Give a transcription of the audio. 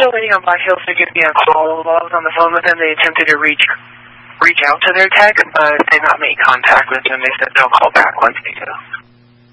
still waiting on Black Hills to give me a call. While I was on the phone with them, they attempted to reach out to their tech, but did not make contact with them. They said they'll call back once they do.